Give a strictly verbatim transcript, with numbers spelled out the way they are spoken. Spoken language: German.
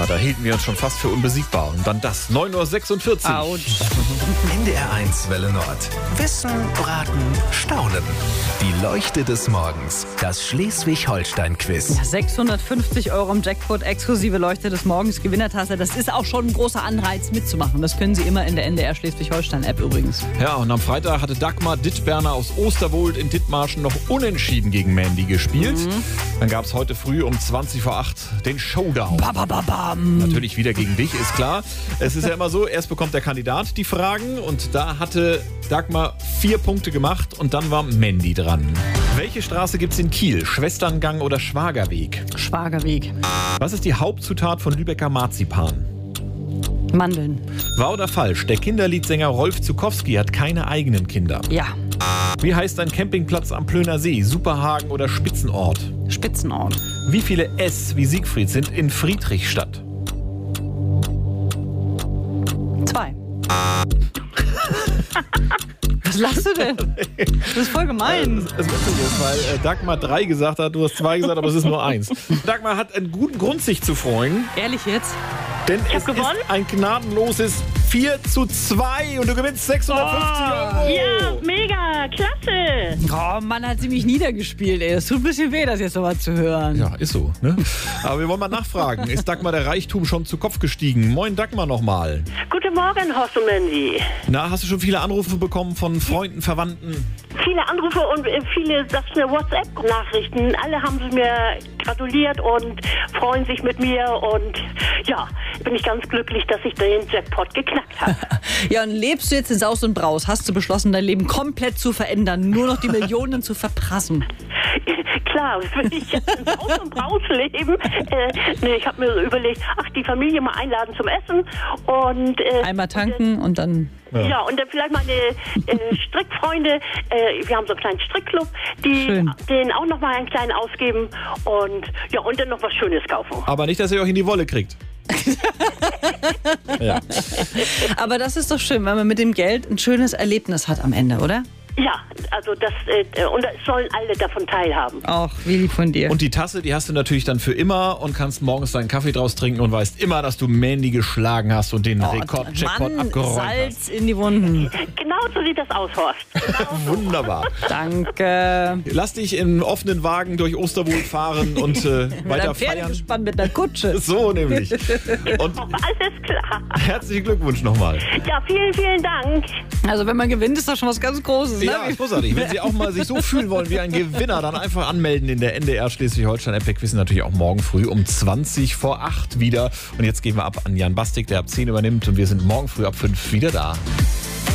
Ja, da hielten wir uns schon fast für unbesiegbar. Und dann das, neun Uhr sechsundvierzig. Autsch. N D R eins Welle Nord. Wissen, Raten, Staunen. Die Leuchte des Morgens. Das Schleswig-Holstein-Quiz. Ja, sechshundertfünfzig Euro im Jackpot, exklusive Leuchte des Morgens, Gewinnertasse. Das ist auch schon ein großer Anreiz mitzumachen. Das können Sie immer in der N D R Schleswig-Holstein-App übrigens. Ja, und am Freitag hatte Dagmar Dittberner aus Osterwold in Dithmarschen noch unentschieden gegen Mandy gespielt. Mhm. Dann gab es heute früh um zwanzig vor acht den Showdown. Ba, ba, ba, bam. Natürlich wieder gegen dich, ist klar. Es ist ja immer so, erst bekommt der Kandidat die Fragen und da hatte Dagmar vier Punkte gemacht und dann war Mandy dran. Welche Straße gibt's in Kiel? Schwesterngang oder Schwagerweg? Schwagerweg. Was ist die Hauptzutat von Lübecker Marzipan? Mandeln. Wahr oder falsch? Der Kinderliedsänger Rolf Zukowski hat keine eigenen Kinder. Ja. Wie heißt ein Campingplatz am Plöner See? Superhagen oder Spitzenort? Spitzenort. Wie viele S wie Siegfried sind in Friedrichstadt? Zwei. Was lachst du denn? Das ist voll gemein. Das witzig ist, weil äh, Dagmar drei gesagt hat, du hast zwei gesagt, aber es ist nur eins. Dagmar hat einen guten Grund, sich zu freuen. Ehrlich jetzt? Denn Ich es hab gewonnen? ist ein gnadenloses vier zu zwei und du gewinnst sechshundertfünfzig Euro. Ja, mega, klasse. Oh Mann, hat sie mich niedergespielt, ey. Es tut ein bisschen weh, das jetzt so was zu hören. Ja, ist so. Ne? Aber wir wollen mal nachfragen. Ist Dagmar der Reichtum schon zu Kopf gestiegen? Moin Dagmar nochmal. Guten Morgen, Horst und Mandy. Na, hast du schon viele Anrufe bekommen von Freunden, Verwandten? Viele Anrufe und äh, viele das mir WhatsApp-Nachrichten. Alle haben sie mir gratuliert und freuen sich mit mir. Und ja, bin ich ganz glücklich, dass ich den Jackpot geknackt habe. Ja, und lebst du jetzt in Saus und Braus? Hast du beschlossen, dein Leben komplett zu verändern, nur noch die Millionen zu verprassen? Klar, will ich jetzt in Haus und Braus leben. Äh, nee, ich habe mir so überlegt, ach, die Familie mal einladen zum Essen. Und, äh, Einmal tanken und dann... Ja. ja, und dann vielleicht meine äh, Strickfreunde, äh, wir haben so einen kleinen Strickclub, die Schön. denen auch noch mal einen kleinen ausgeben und ja, und dann noch was Schönes kaufen. Aber nicht, dass ihr euch in die Wolle kriegt. Ja. Aber das ist doch schön, wenn man mit dem Geld ein schönes Erlebnis hat am Ende, oder? Ja, also das, äh, und es sollen alle davon teilhaben. Auch, wie lieb von dir. Und die Tasse, die hast du natürlich dann für immer und kannst morgens deinen Kaffee draus trinken und weißt immer, dass du Mandy geschlagen hast und den oh, Rekord-Jackpot Mann, abgeräumt Salz hast. in die Wunden. Genau so sieht das aus, Horst. Genau so. Wunderbar. Danke. Lass dich im offenen Wagen durch Osterwold fahren und äh, Mit weiter einem feiern. Pferdegespann mit einer Kutsche. So nämlich. Und Alles klar. herzlichen Glückwunsch nochmal. Ja, vielen, vielen Dank. Also wenn man gewinnt, ist das schon was ganz Großes. Ne? Ja, großartig. Wenn Sie auch mal sich so fühlen wollen wie ein Gewinner, dann einfach anmelden in der N D R Schleswig-Holstein-App. Wir quizzen natürlich auch morgen früh um zwanzig vor acht wieder. Und jetzt gehen wir ab an Jan Bastik, der ab zehn übernimmt. Und wir sind morgen früh ab fünf wieder da.